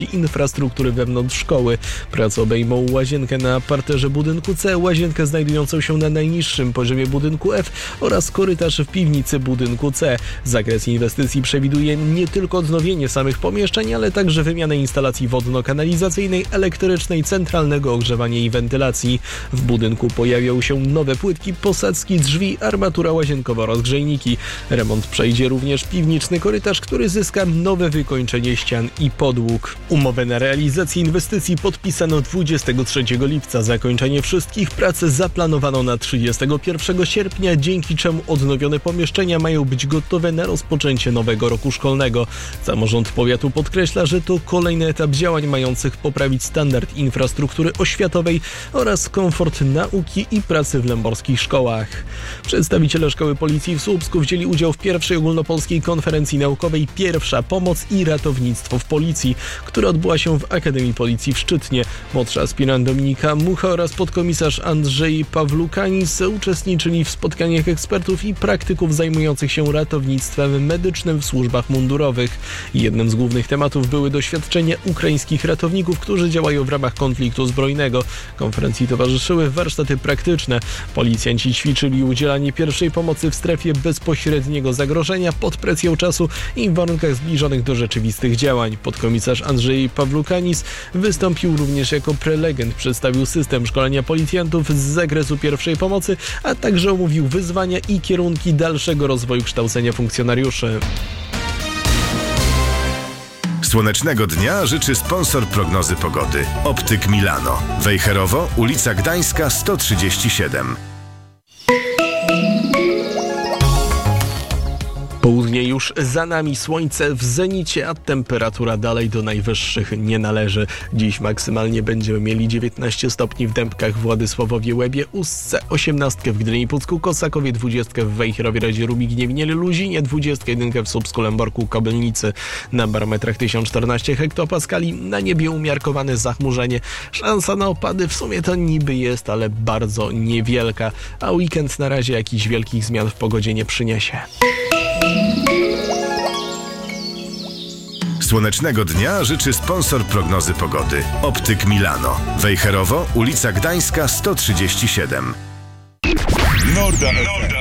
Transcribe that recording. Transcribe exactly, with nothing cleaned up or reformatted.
infrastruktury wewnątrz szkoły. Prace obejmą łazienkę na parterze budynku C, łazienkę znajdującą się na najniższym poziomie budynku F oraz korytarz w piwnicy budynku C. Zakres inwestycji przewiduje nie tylko odnowienie samych pomieszczeń, ale także wymianę instalacji wodno-kanalizacyjnej, elektrycznej, centralnego ogrzewania i wentylacji. W budynku pojawią się nowe płytki, posadzki, drzwi, armatura łazienkowa oraz grzejniki. Remont przejdzie również piwniczny korytarz, który zyska nowe wykończenie ścian i podłóg. Umowę na realizację inwestycji podpisano dwudziestego trzeciego lipca. Zakończenie wszystkich prac zaplanowano na trzydziestego pierwszego sierpnia, dzięki czemu odnowione pomieszczenia mają być gotowe na rozpoczęcie nowego roku szkolnego. Samorząd powiatu podkreśla, że to kolejny etap działań mających poprawić standard infrastruktury oświatowej oraz komfort nauki i pracy w lęborskich szkołach. Przedstawiciele Szkoły Policji w Słupsku wzięli udział w pierwszej ogólnopolskiej konferencji naukowej Pierwsza pomoc i ratownictwo w Policji, która odbyła się w Akademii Policji w Szczytnie. Młodsza aspirant Dominika Mucha oraz podkomisarz Andrzej Pawlukanis uczestniczyli w spotkaniach ekspertów i praktyków zajmujących się ratownictwem medycznym w służbach mundurowych. Jednym z głównych tematów były doświadczenia ukraińskich ratowników, którzy działają w ramach konfliktu zbrojnego. Konferencji towarzyszyły warsztaty praktyczne. Policjanci ćwiczyli udzielanie pierwszej pomocy w strefie bezpośredniego zagrożenia, pod presją czasu i w warunkach zbliżonych do rzeczywistych działań. Podkomisarz Andrzej Pawlukanis wystąpił również jako prelegent, przedstawił system szkolenia policjantów z zakresu pierwszej pomocy, a także omówił wyzwania i kierunki dalszego rozwoju kształcenia funkcjonariuszy. Słonecznego dnia życzy sponsor prognozy pogody. Optyk Milano. Wejherowo, ulica Gdańska sto trzydzieści siedem. Południe już za nami, słońce w zenicie, a temperatura dalej do najwyższych nie należy. Dziś maksymalnie będziemy mieli dziewiętnaście stopni w Dębkach, Władysławowie, Łebie, Ustce, osiemnaście w Gdyni, Pucku, Kosakowie, dwadzieścia w Wejherowie, Radzie Rubik, Gniewnie, Luzinie, dwadzieścia jeden w Słupsku, Lęborku, Kobylnicy. Na barometrach tysiąc czternaście hektopaskali, na niebie umiarkowane zachmurzenie. Szansa na opady w sumie to niby jest, ale bardzo niewielka, a weekend na razie jakichś wielkich zmian w pogodzie nie przyniesie. Słonecznego dnia życzy sponsor prognozy pogody. Optyk Milano. Wejherowo, ulica Gdańska sto trzydzieści siedem. Norda. Norda.